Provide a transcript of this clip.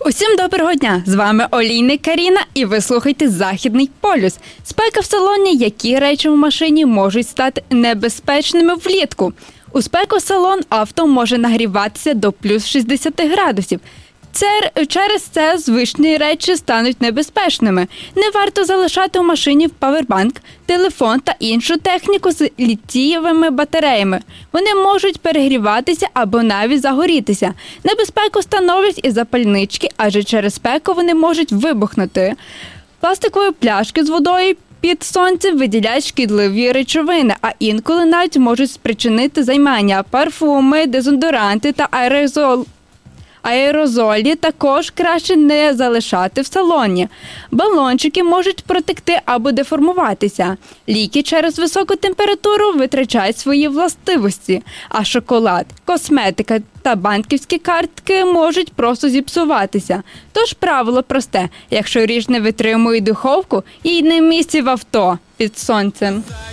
Усім доброго дня! З вами Олійник Каріна і ви слухаєте «Західний полюс». Спека в салоні, які речі в машині можуть стати небезпечними влітку. У спеку салон авто може нагріватися до плюс 60 градусів. Через це звичні речі стануть небезпечними. Не варто залишати у машині павербанк, телефон та іншу техніку з літієвими батареями. Вони можуть перегріватися або навіть загорітися. Небезпеку становлять і запальнички, адже через спеку вони можуть вибухнути. Пластикові пляшки з водою під сонцем виділяють шкідливі речовини, а інколи навіть можуть спричинити займання. Парфуми, дезодоранти та аерозолі також краще не залишати в салоні. Балончики можуть протекти або деформуватися. Ліки через високу температуру витрачають свої властивості, а шоколад, косметика та банківські картки можуть просто зіпсуватися. Тож правило просте – якщо річ не витримує духовку, їй не місце в авто під сонцем.